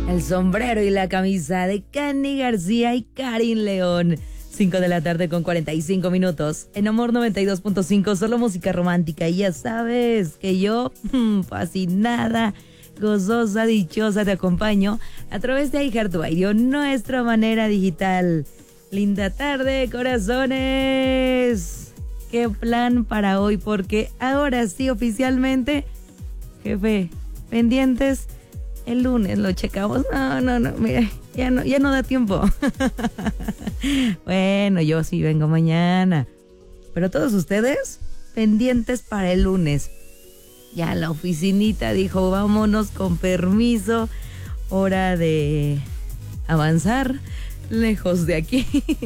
El sombrero y la camisa de Kenny García y Karin León. 5 de la tarde con 45 minutos. En Amor 92.5, solo música romántica. Y ya sabes que yo, fascinada, gozosa, dichosa, te acompaño a través de iHeartRadio, nuestra manera digital. Linda tarde, corazones. ¿Qué plan para hoy? Porque ahora sí, oficialmente, jefe, pendientes. El lunes lo checamos. No, mira, ya no da tiempo. Bueno, yo sí vengo mañana. Pero todos ustedes, pendientes para el lunes. Ya la oficinita dijo, vámonos con permiso. Hora de avanzar lejos de aquí.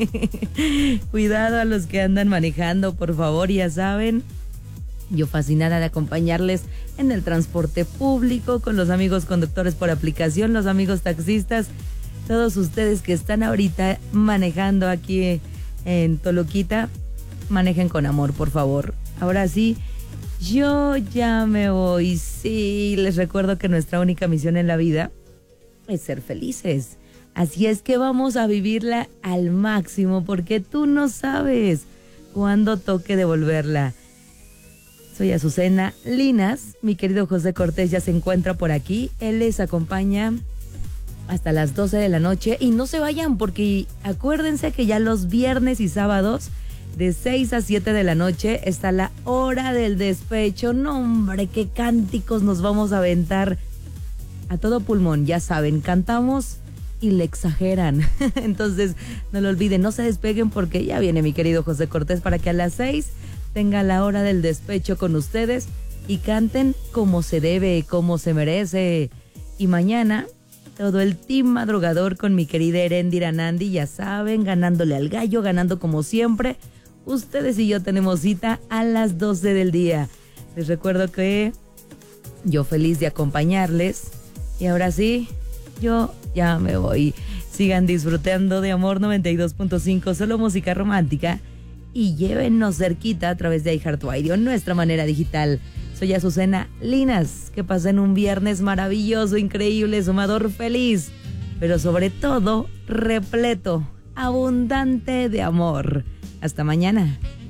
Cuidado a los que andan manejando, por favor, ya saben. Yo fascinada de acompañarles en el transporte público, con los amigos conductores por aplicación, los amigos taxistas, todos ustedes que están ahorita manejando aquí en Toluquita, manejen con amor, por favor. Ahora sí, yo ya me voy. Sí, les recuerdo que nuestra única misión en la vida es ser felices. Así es que vamos a vivirla al máximo, porque tú no sabes cuándo toque devolverla. Soy Azucena Linas, mi querido José Cortés ya se encuentra por aquí, él les acompaña hasta las 12 de la noche y no se vayan porque acuérdense que ya los viernes y sábados de 6 a 7 de la noche está la hora del despecho. No hombre, qué cánticos nos vamos a aventar a todo pulmón, ya saben, cantamos y le exageran. Entonces no lo olviden, no se despeguen porque ya viene mi querido José Cortés para que a las 6 tenga la hora del despecho con ustedes y canten como se debe, como se merece. Y mañana, todo el team madrugador con mi querida Erendira Nandi, ya saben, ganándole al gallo, ganando como siempre. Ustedes y yo tenemos cita a las 12 del día. Les recuerdo que yo feliz de acompañarles. Y ahora sí, yo ya me voy. Sigan disfrutando de Amor 92.5, solo música romántica. Y llévennos cerquita a través de iHeartRadio, nuestra manera digital. Soy Azucena Linas. Que pasen un viernes maravilloso, increíble, sumador feliz. Pero sobre todo, repleto, abundante de amor. Hasta mañana.